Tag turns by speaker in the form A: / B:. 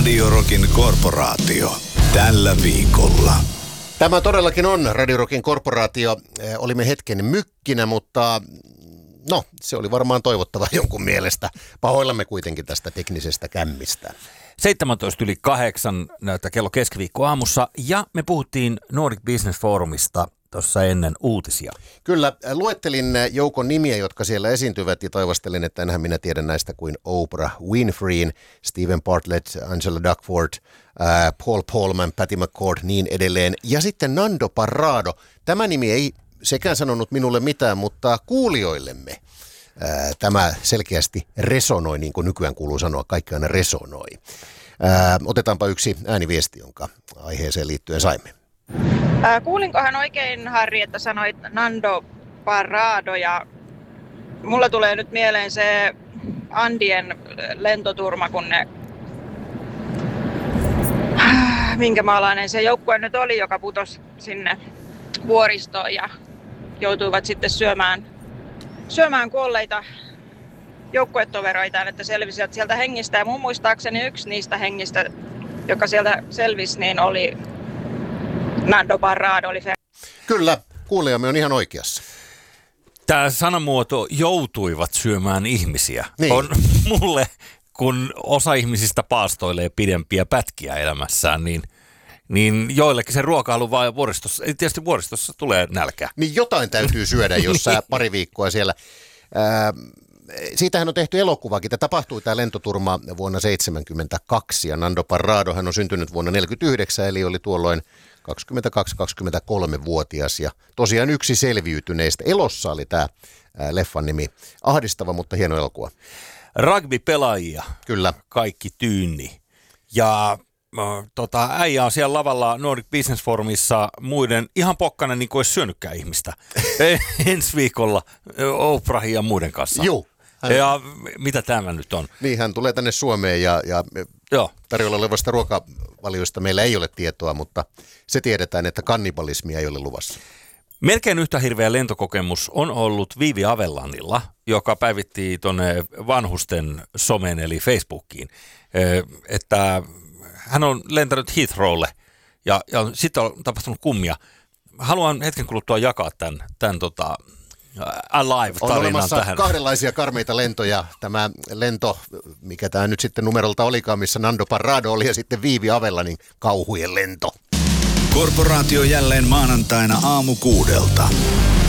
A: Radio Rockin korporaatio. Tällä viikolla.
B: Tämä todellakin on Radio Rockin korporaatio. Olimme hetken mykkinä, mutta no, se oli varmaan toivottava jonkun mielestä. Pahoillamme kuitenkin tästä teknisestä kämmistä.
C: 7:08 näyttää kello keskiviikko aamussa ja me puhuttiin Nordic Business Forumista tuossa ennen uutisia.
B: Kyllä, luettelin joukon nimiä, jotka siellä esiintyvät ja toivostelin, että enhän minä tiedä näistä kuin Oprah Winfreyin, Stephen Bartlett, Angela Duckworth, Paul Polman, Patty McCord, niin edelleen. Ja sitten Nando Parrado. Tämä nimi ei sekään sanonut minulle mitään, mutta kuulijoillemme tämä selkeästi resonoi, niin kuin nykyään kuuluu sanoa, kaikki aina resonoi. Otetaanpa yksi ääniviesti, jonka aiheeseen liittyen saimme.
D: Kuulinkohan oikein, Harri, että sanoit Nando Parrado, ja mulla tulee nyt mieleen se Andien lentoturma, kun ne, minkä maalainen se joukkue nyt oli, joka putosi sinne vuoristoon ja joutuivat sitten syömään kuolleita joukkuetoveroitaan, että selvisivät sieltä hengistä. Ja mun muistaakseni yksi niistä hengistä, joka sieltä selvisi, niin oli Nando Parrado.
B: Kyllä, kuulijamme on ihan oikeassa.
C: Tämä sanamuoto joutuivat syömään ihmisiä
B: Niin.
C: on mulle, kun osa ihmisistä paastoilee pidempiä pätkiä elämässään, niin joillekin se ruokailu vaan vuoristossa, tietysti vuoristossa tulee nälkä.
B: Niin jotain täytyy syödä, jos sä pari viikkoa siellä. Siitähän on tehty elokuvakin. Tämä tapahtui tämä lentoturma vuonna 1972 ja Nando Parrado hän on syntynyt vuonna 1949, eli oli tuolloin 22-23-vuotias ja tosiaan yksi selviytyneistä. Elossa oli tämä leffan nimi. Ahdistava, mutta hieno elokuva.
C: Rugby-pelaajia.
B: Kyllä.
C: Kaikki tyynni. Ja äijä on siellä lavalla Nordic Business Forumissa muiden ihan pokkana niin kuin olisi syönytkään ihmistä. Ensi viikolla Oprahin ja muiden kanssa.
B: Juu.
C: Ja mitä tämä nyt on?
B: Niin, hän tulee tänne Suomeen ja tarjolla olevasta ruokavalioista meillä ei ole tietoa, mutta se tiedetään, että kannibalismia ei ole luvassa.
C: Melkein yhtä hirveä lentokokemus on ollut Viivi Avellanilla, joka päivitti tuonne vanhusten somen eli Facebookiin, että hän on lentänyt Heathrowlle ja sitten on tapahtunut kummia. Haluan hetken kuluttua jakaa tämän Alive-tarinan
B: on olemassa
C: tähän.
B: Kahdenlaisia karmeita lentoja. Tämä lento, mikä tämä nyt sitten numerolta olikaan, missä Nando Parrado oli, ja sitten Viivi Avellanin kauhujen lento.
A: Korporaatio jälleen maanantaina aamu 6.